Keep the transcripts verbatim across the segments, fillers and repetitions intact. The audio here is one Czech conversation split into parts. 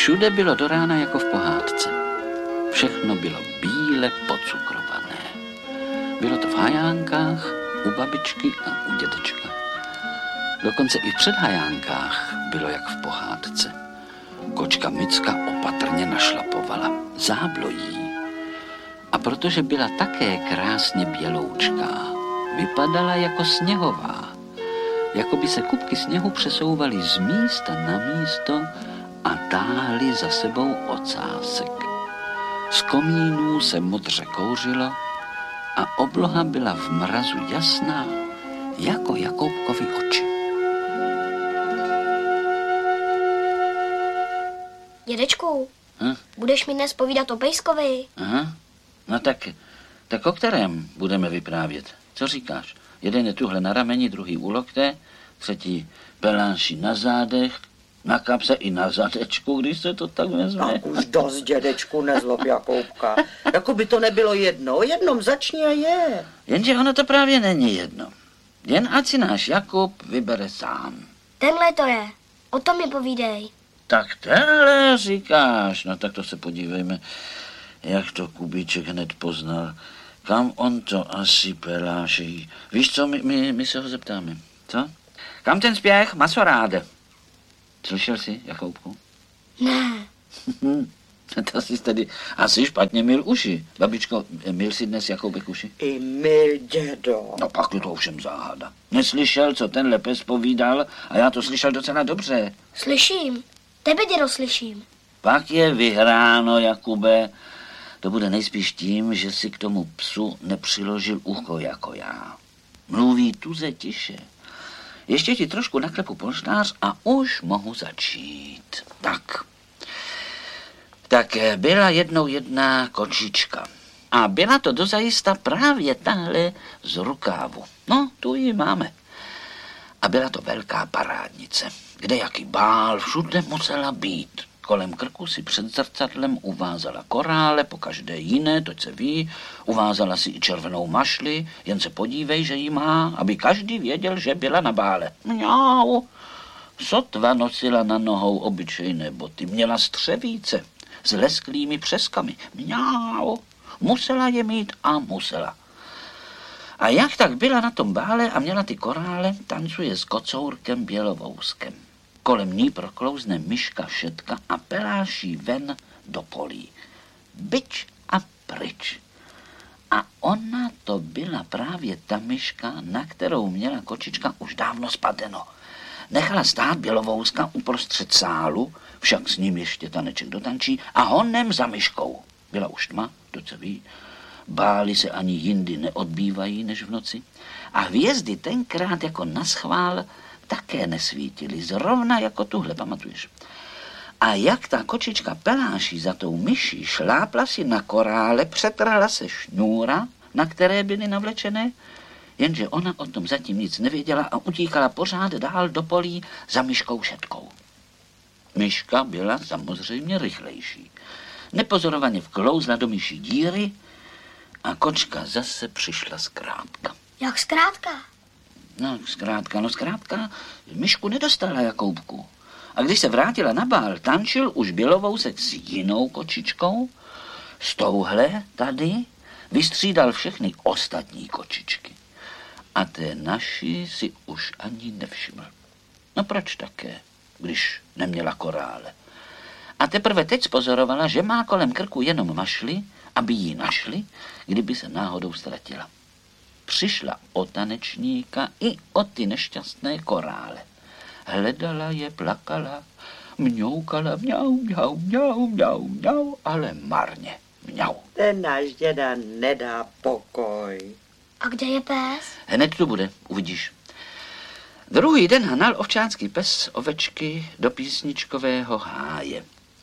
Všude bylo do rána jako v pohádce. Všechno bylo bíle pocukrované. Bylo to v hajánkách, u babičky a u dědečka. Dokonce i v předhajánkách bylo jak v pohádce. Kočka Micka opatrně našlapovala. Záblo jí. A protože byla také krásně běloučká, vypadala jako sněhová. Jako by se kupky sněhu přesouvaly z místa na místo a táhly za sebou ocásek. Z komínů se modře kouřilo a obloha byla v mrazu jasná, jako Jakoubkovy oči. Dědečku, hm? budeš mi dnes povídat o pejskovi? Aha, no tak, tak o kterém budeme vyprávět? Co říkáš? Jeden je tuhle na rameni, druhý u lokte, třetí peláši na zádech, na kapse i na zadečku, když se to tak vezme. Tak už dost, dědečku, nezlob Jakoubka. Jako by to nebylo jedno. O jednom začni a je. Jenže ono to právě není jedno. Jen ať si náš Jakub vybere sám. Tenhle to je. O tom mi povídej. Tak tenhle říkáš. No tak to se podívejme, jak to Kubíček hned poznal. Kam on to asi peláší. Víš co, my, my, my se ho zeptáme. Co? Kam ten spěch, masoráde? Slyšel jsi, Jakoubku? Ne. To jsi tedy asi špatně mil uši. Babičko, mil si dnes Jakoubek uši? I mil dědo. No pak je to ovšem záhada. Neslyšel, co ten pes povídal a já to slyšel docela dobře. Slyším. Tebe, dědo, slyším. Pak je vyhráno, Jakube. To bude nejspíš tím, že si k tomu psu nepřiložil ucho jako já. Mluví tuze tiše. Ještě ti trošku naklepu polštář a už mohu začít. Tak. Tak byla jednou jedna kočička. A byla to dozajista právě tahle z rukávu. No, tu ji máme. A byla to velká parádnice, kde jaký bál všude musela být. Kolem krku si před zrcadlem uvázala korále, po každé jiné, to se ví, uvázala si i červenou mašli, jen se podívej, že ji má, aby každý věděl, že byla na bále. Mňau. Sotva nosila na nohou obyčejné boty, měla střevíce s lesklými přeskami. Mňau. Musela je mít a musela. A jak tak byla na tom bále a měla ty korále, tancuje s kocourkem bělovouskem. Kolem ní proklouzne myška šetka a peláší ven do polí. Byč a pryč. A ona to byla právě ta myška, na kterou měla kočička už dávno spadeno. Nechala stát bělovouska uprostřed sálu, však s ním ještě taneček dotančí, a honem za myškou. Byla už tma, to se ví. Báli se ani jindy neodbývají než v noci. A hvězdy tenkrát jako naschvál také nesvítily, zrovna jako tuhle, pamatuješ? A jak ta kočička peláší za tou myší šlápla si na korále, přetrhla se šňůra, na které byly navlečené, jenže ona o tom zatím nic nevěděla a utíkala pořád dál do polí za myškou šetkou. Myška byla samozřejmě rychlejší. Nepozorovaně vklouzla do myší díry a kočka zase přišla zkrátka. Jak zkrátka? No, zkrátka, no zkrátka, myšku nedostala Jakoubku. A když se vrátila na bál, tančil už bělovousek s jinou kočičkou, s touhle tady vystřídal všechny ostatní kočičky. A té naší si už ani nevšiml. No proč také, když neměla korále? A teprve teď spozorovala, že má kolem krku jenom mašli, aby ji našli, kdyby se náhodou ztratila. Přišla o tanečníka i o ty nešťastné korále. Hledala je, plakala, mňoukala, mňau, mňau, mňau, mňau, mňau, ale marně, mňau. Ten náš děda nedá pokoj. A kde je pes? Hned tu bude, uvidíš. Druhý den hnal ovčánský pes ovečky do písničkového háje.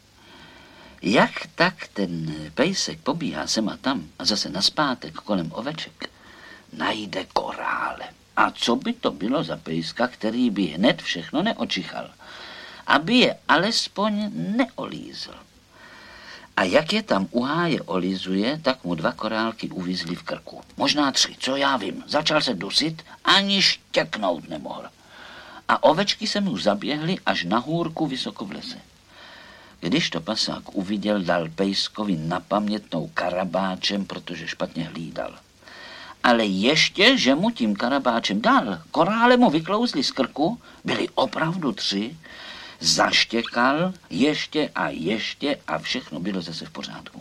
Jak tak ten pejsek pobíhá sem a tam a zase naspátek kolem oveček, najde korále. A co by to bylo za pejska, který by hned všechno neočichal, aby je alespoň neolízl. A jak je tam u háje olizuje, tak mu dva korálky uvízly v krku. Možná tři, co já vím. Začal se dusit, ani štěknout nemohl. A ovečky se mu zaběhly až na hůrku vysoko v lese. Když to pasák uviděl, dal pejskovi napamětnou karabáčem, protože špatně hlídal. Ale ještě, že mu tím karabáčem dal, korále mu vyklouzli z krku, byli opravdu tři, zaštěkal ještě a ještě a všechno bylo zase v pořádku.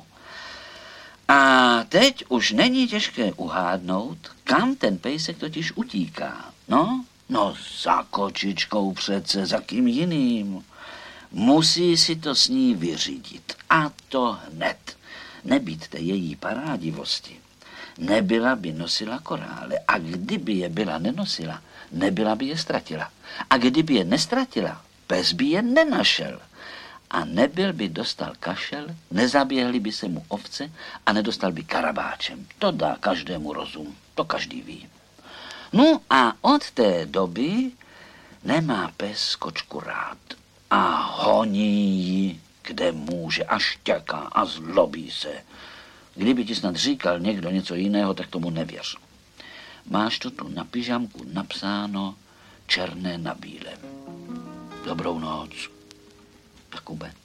A teď už není těžké uhádnout, kam ten pejsek totiž utíká. No, no za kočičkou přece, za kým jiným. Musí si to s ní vyřídit. A to hned. Nebýt té její parádivosti. Nebyla by nosila korále. A kdyby je byla nenosila, nebyla by je ztratila. A kdyby je nestratila, pes by je nenašel. A nebyl by dostal kašel, nezaběhly by se mu ovce a nedostal by karabáčem. To dá každému rozum, to každý ví. No a od té doby nemá pes kočku rád a honí ji, kde může, a štěká a zlobí se. Kdyby ti snad říkal někdo něco jiného, tak tomu nevěř. Máš to tu na pyžamku napsáno černé na bílém. Dobrou noc, Jakube.